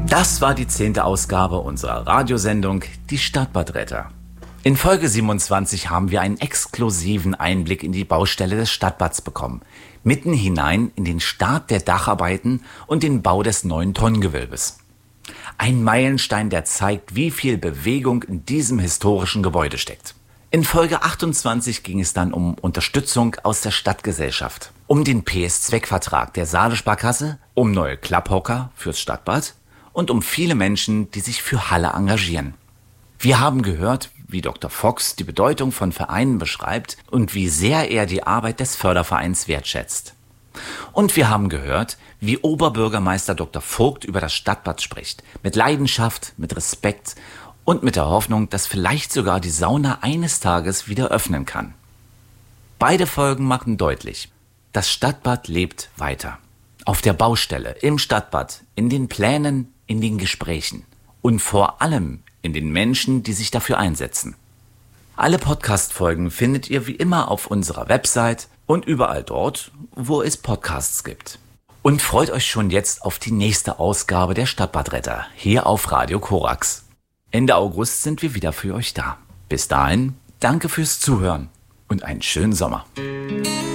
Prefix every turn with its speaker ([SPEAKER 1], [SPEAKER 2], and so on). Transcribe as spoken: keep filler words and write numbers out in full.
[SPEAKER 1] Das war die zehnte Ausgabe unserer Radiosendung Die Stadtbadretter. In Folge siebenundzwanzig haben wir einen exklusiven Einblick in die Baustelle des Stadtbads bekommen. Mitten hinein in den Start der Dacharbeiten und den Bau des neuen Tonnengewölbes. Ein Meilenstein, der zeigt, wie viel Bewegung in diesem historischen Gebäude steckt. In Folge achtundzwanzig ging es dann um Unterstützung aus der Stadtgesellschaft, um den P S-Zweckvertrag der Saale-Sparkasse, um neue Klapphocker fürs Stadtbad und um viele Menschen, die sich für Halle engagieren. Wir haben gehört, wie Doktor Fox die Bedeutung von Vereinen beschreibt und wie sehr er die Arbeit des Fördervereins wertschätzt. Und wir haben gehört, wie Oberbürgermeister Doktor Vogt über das Stadtbad spricht, mit Leidenschaft, mit Respekt und mit der Hoffnung, dass vielleicht sogar die Sauna eines Tages wieder öffnen kann. Beide Folgen machen deutlich, das Stadtbad lebt weiter. Auf der Baustelle, im Stadtbad, in den Plänen, in den Gesprächen und vor allem in den Menschen, die sich dafür einsetzen. Alle Podcast-Folgen findet ihr wie immer auf unserer Website und überall dort, wo es Podcasts gibt. Und freut euch schon jetzt auf die nächste Ausgabe der Stadtbadretter hier auf Radio Korax. Ende August sind wir wieder für euch da. Bis dahin, danke fürs Zuhören und einen schönen Sommer.